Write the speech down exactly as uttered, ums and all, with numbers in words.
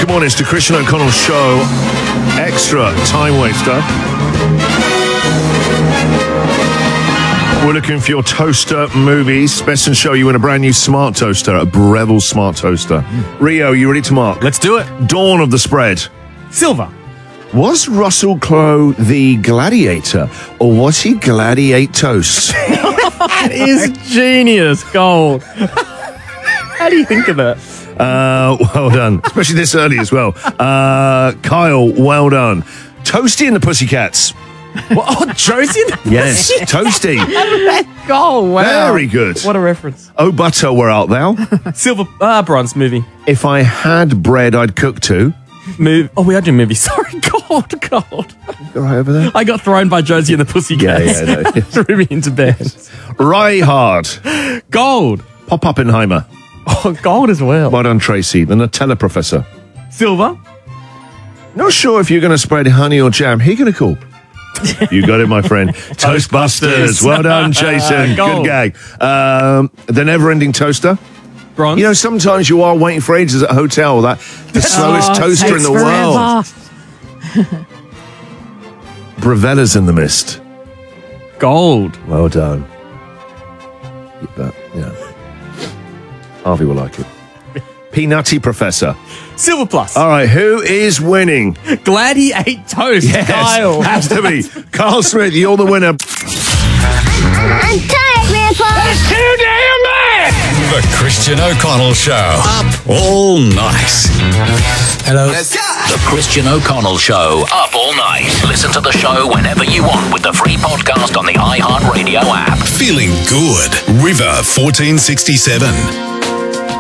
Good morning, it's the Christian O'Connell Show. Extra time waster. We're looking for your toaster movies. Best in show, you win a brand new smart toaster, a Breville smart toaster. Mm. Rio, you ready to mark? Let's do it. Dawn of the spread. Silver. Was Russell Crowe the gladiator, or was he gladiate toast? That is genius, Gold. How do you think of that? Uh, well done. Especially this early as well. Uh, Kyle, well done. Toasty and the Pussycats. What? Oh, Josie and the Yes, Toasty. Oh, wow. Very good. What a reference. Oh, butter, where art thou? Silver, ah, bronze movie. If I had bread, I'd cook too. Move. Oh, we are doing movies. Sorry, Gold, Gold. You right over there? I got thrown by Josie and the Pussycats. Yeah, yeah, no. Threw me into bed. Ray Hard. Gold. Pop Oppenheimer. Oh, gold as well. Well done, Tracy, the Nutella professor. Silver. Not sure if you're going to spread honey or jam. Who are you going to call? You got it, my friend. Toastbusters. Well done, Jason. Good gag. Um, the never-ending toaster. Bronze. You know, sometimes you are waiting for ages at a hotel. That the slowest Oh, toaster in the world. Brevella's in the mist. Gold. Well done. But, yeah. Harvey will like it. Peanutty Professor. Silver plus. All right, who is winning? Gladiate toast. Yes, Kyle. has to be. Carl Smith, you're the winner. I'm tired, Grandpa. That's too damn bad! The Christian O'Connell Show. Up all night. Hello. Let's go! The Christian O'Connell Show. Up all night. Listen to the show whenever you want with the free podcast on the iHeartRadio app. Feeling good. River fourteen sixty-seven.